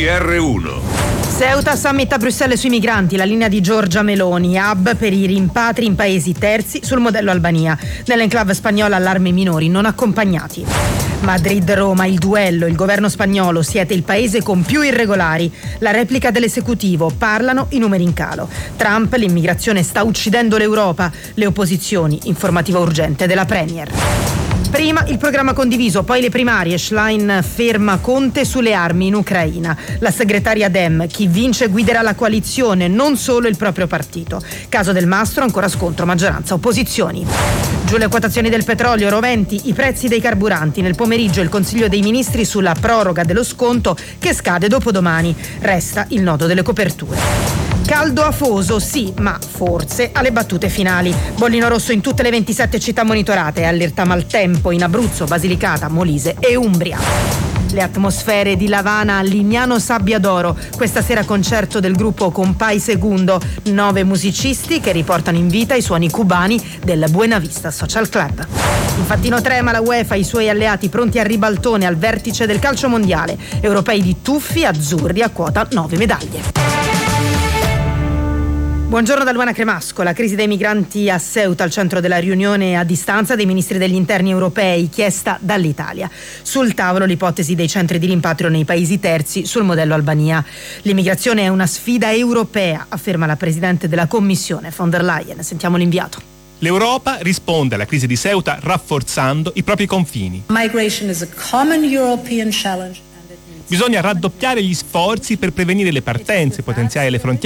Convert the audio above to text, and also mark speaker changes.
Speaker 1: GR1.
Speaker 2: Ceuta, summit a Bruxelles sui migranti, la linea di Giorgia Meloni, hub per i rimpatri in paesi terzi sul modello Albania. Nell'enclave spagnola allarme minori non accompagnati. Madrid-Roma, il duello, il governo spagnolo, siete il paese con più irregolari. La replica dell'esecutivo, parlano i numeri in calo. Trump, l'immigrazione sta uccidendo l'Europa. Le opposizioni, informativa urgente della Premier. Prima il programma condiviso, poi le primarie. Schlein ferma Conte sulle armi in Ucraina. La segretaria Dem, chi vince guiderà la coalizione, non solo il proprio partito. Caso Del Mastro, ancora scontro maggioranza opposizioni. Giù le quotazioni del petrolio, roventi i prezzi dei carburanti. Nel pomeriggio il Consiglio dei Ministri sulla proroga dello sconto che scade dopodomani. Resta il nodo delle coperture. Caldo afoso, sì, ma forse alle battute finali. Bollino rosso in tutte le 27 città monitorate, allerta maltempo in Abruzzo, Basilicata, Molise e Umbria. Le atmosfere di Lavana a Lignano Sabbia d'Oro. Questa sera concerto del gruppo Compay Segundo, 9 musicisti che riportano in vita i suoni cubani del Buena Vista Social Club. Infatti non trema la UEFA, i suoi alleati pronti al ribaltone al vertice del calcio mondiale. Europei di tuffi, azzurri a quota 9 medaglie. Buongiorno da Luana Cremasco. La crisi dei migranti a Ceuta al centro della riunione a distanza dei ministri degli interni europei chiesta dall'Italia. Sul tavolo l'ipotesi dei centri di rimpatrio nei paesi terzi sul modello Albania. L'immigrazione è una sfida europea, afferma la presidente della Commissione von der Leyen. Sentiamo l'inviato.
Speaker 3: L'Europa risponde alla crisi di Ceuta rafforzando i propri confini.
Speaker 4: Migration is a common European challenge.
Speaker 3: Bisogna raddoppiare gli sforzi per prevenire le partenze, potenziare le frontiere